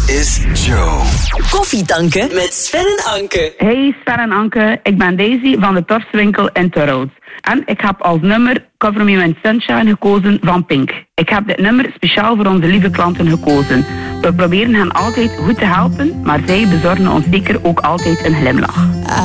is Joe. Koffietanken met Sven en Anke. Hey Sven en Anke, ik ben Daisy van de Torfswinkel in Torhout. En ik heb als nummer Cover Me When Sunshine gekozen van Pink. Ik heb dit nummer speciaal voor onze lieve klanten gekozen. We proberen hen altijd goed te helpen, maar zij bezorgen ons zeker ook altijd een glimlach.